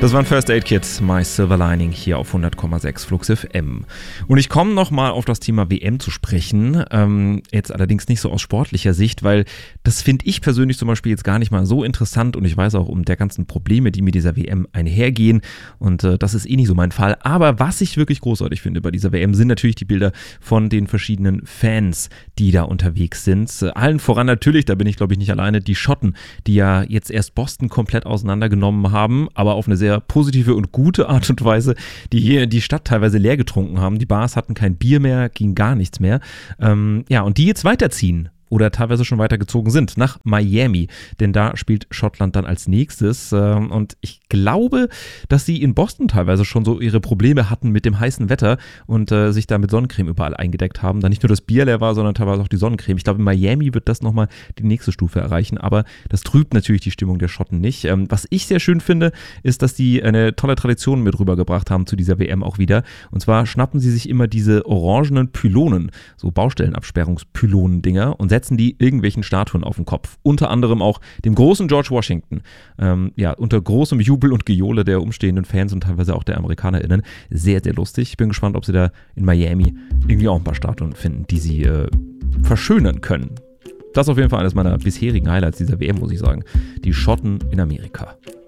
Das waren First Aid Kit, My Silver Lining hier auf 100,6 Flux FM. Und ich komme nochmal auf das Thema WM zu sprechen, jetzt allerdings nicht so aus sportlicher Sicht, weil das finde ich persönlich zum Beispiel jetzt gar nicht mal so interessant und ich weiß auch um der ganzen Probleme, die mit dieser WM einhergehen und das ist eh nicht so mein Fall. Aber was ich wirklich großartig finde bei dieser WM sind natürlich die Bilder von den verschiedenen Fans, die da unterwegs sind. Allen voran natürlich, da bin ich glaube ich nicht alleine, die Schotten, die ja jetzt erst Boston komplett auseinandergenommen haben, aber auf eine sehr positive und gute Art und Weise, die Stadt teilweise leer getrunken haben. Die Bars hatten kein Bier mehr, ging gar nichts mehr. Und die jetzt weiterziehen oder teilweise schon weitergezogen sind nach Miami, denn da spielt Schottland dann als nächstes und ich glaube, dass sie in Boston teilweise schon so ihre Probleme hatten mit dem heißen Wetter und sich da mit Sonnencreme überall eingedeckt haben, da nicht nur das Bier leer war, sondern teilweise auch die Sonnencreme. Ich glaube, in Miami wird das nochmal die nächste Stufe erreichen, aber das trübt natürlich die Stimmung der Schotten nicht. Was ich sehr schön finde, ist, dass die eine tolle Tradition mit rübergebracht haben zu dieser WM auch wieder, und zwar schnappen sie sich immer diese orangenen Pylonen, so Baustellenabsperrungspylonen-Dinger, und setzen die irgendwelchen Statuen auf den Kopf. Unter anderem auch dem großen George Washington. Unter großem Jubel und Gejohle der umstehenden Fans und teilweise auch der AmerikanerInnen. Sehr, sehr lustig. Ich bin gespannt, ob sie da in Miami irgendwie auch ein paar Statuen finden, die sie verschönern können. Das ist auf jeden Fall eines meiner bisherigen Highlights dieser WM, muss ich sagen. Die Schotten in Amerika.